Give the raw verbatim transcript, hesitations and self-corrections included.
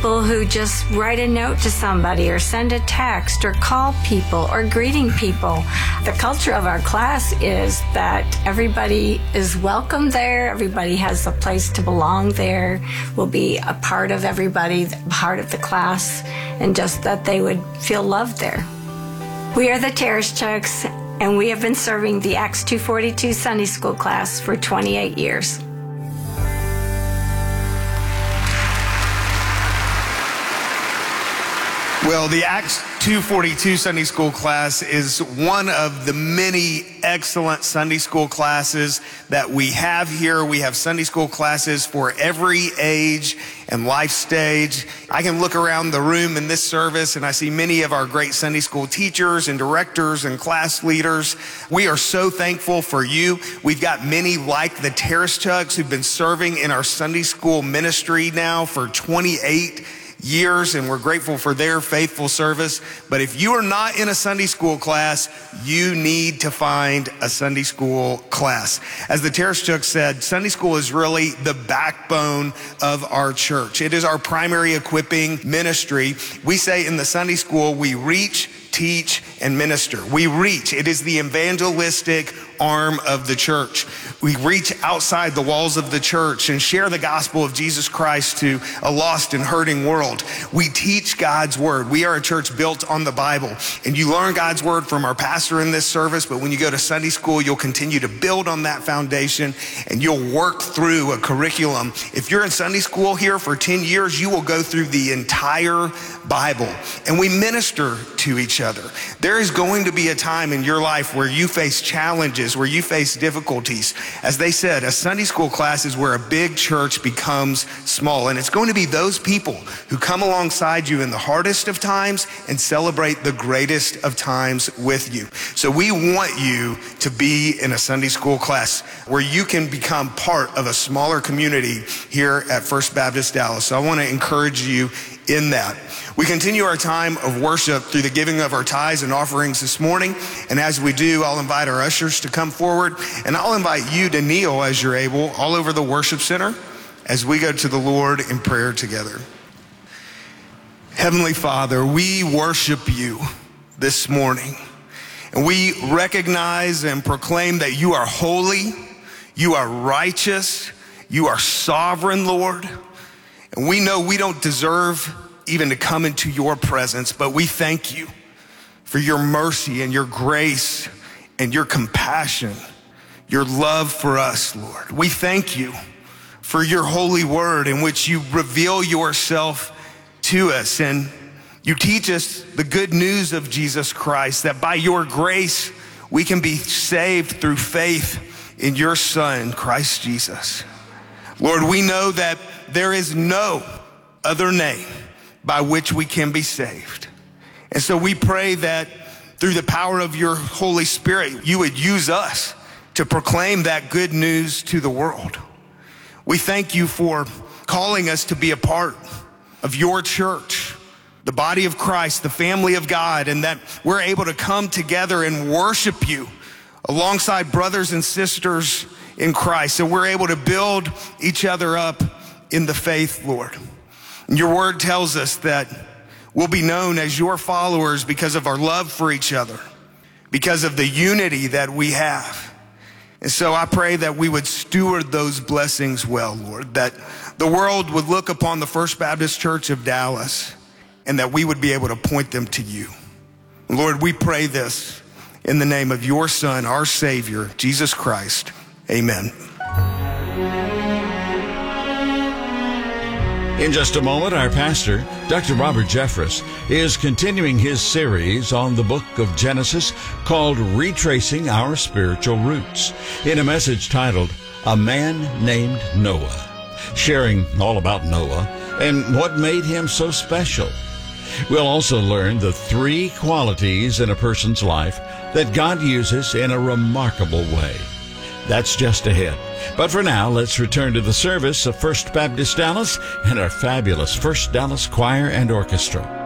people who just write a note to somebody or send a text or call people or greeting people. The culture of our class is that everybody is welcome there. Everybody has a place to belong there, will be a part of everybody, part of the class, and just that they would feel loved there. We are the Terrace Chucks, and we have been serving the Acts two forty-two Sunday School class for twenty-eight years. Well, the Acts two forty-two Sunday School class is one of the many excellent Sunday School classes that we have here. We have Sunday School classes for every age and life stage. I can look around the room in this service and I see many of our great Sunday School teachers and directors and class leaders. We are so thankful for you. We've got many like the Terrace Chucks who've been serving in our Sunday School ministry now for twenty-eight years, and we're grateful for their faithful service. But if you are not in a Sunday School class, you need to find a Sunday School class. As the Terrace Chucks said, Sunday School is really the backbone of our church. It is our primary equipping ministry. We say in the Sunday School, we reach, teach, and minister. We reach. It is the evangelistic arm of the church. We reach outside the walls of the church and share the gospel of Jesus Christ to a lost and hurting world. We teach God's word. We are a church built on the Bible, and you learn God's word from our pastor in this service, but when you go to Sunday School, you'll continue to build on that foundation and you'll work through a curriculum. If you're in Sunday School here for ten years, you will go through the entire Bible, and we minister to each other. There is going to be a time in your life where you face challenges, where you face difficulties. As they said, a Sunday School class is where a big church becomes small, and it's going to be those people who come alongside you in the hardest of times and celebrate the greatest of times with you. So we want you to be in a Sunday School class where you can become part of a smaller community here at First Baptist Dallas. So I want to encourage you in that. We continue our time of worship through the giving of our tithes and offerings this morning. And as we do, I'll invite our ushers to come forward, and I'll invite you to kneel as you're able all over the worship center as we go to the Lord in prayer together. Heavenly Father, we worship you this morning, and we recognize and proclaim that you are holy, you are righteous, you are sovereign, Lord. And we know we don't deserve even to come into your presence, but we thank you for your mercy and your grace and your compassion, your love for us, Lord. We thank you for your holy word in which you reveal yourself to us and you teach us the good news of Jesus Christ, that by your grace we can be saved through faith in your Son, Christ Jesus. Lord, we know that there is no other name by which we can be saved. And so we pray that through the power of your Holy Spirit, you would use us to proclaim that good news to the world. We thank you for calling us to be a part of your church, the body of Christ, the family of God, and that we're able to come together and worship you alongside brothers and sisters in Christ. So we're able to build each other up in the faith, Lord. And your word tells us that we'll be known as your followers because of our love for each other, because of the unity that we have. And so I pray that we would steward those blessings well, Lord, that the world would look upon the First Baptist Church of Dallas and that we would be able to point them to you. Lord, we pray this in the name of your Son, our Savior, Jesus Christ. Amen. In just a moment, our pastor, Doctor Robert Jeffress, is continuing his series on the book of Genesis called Retracing Our Spiritual Roots, in a message titled, A Man Named Noah, sharing all about Noah and what made him so special. We'll also learn the three qualities in a person's life that God uses in a remarkable way. That's just ahead. But for now, let's return to the service of First Baptist Dallas and our fabulous First Dallas Choir and Orchestra.